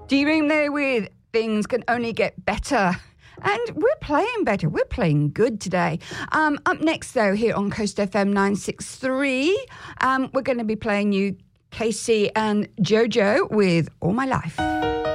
D-Ring there with Things Can Only Get Better. And we're playing better. We're playing good today. Up next, though, here on Coast FM 963, we're going to be playing you Casey and Jojo with All My Life.